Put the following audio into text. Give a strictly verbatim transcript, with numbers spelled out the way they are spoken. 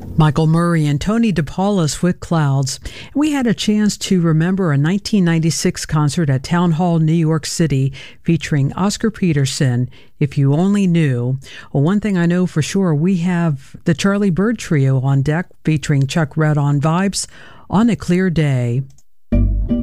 Michael Murray and Tony DePaulis with Clouds. We had a chance to remember a nineteen ninety-six concert at Town Hall, New York City, featuring Oscar Peterson, If You Only Knew. Well, one thing I know for sure, we have the Charlie Byrd Trio on deck, featuring Chuck Red on vibes, On a Clear Day.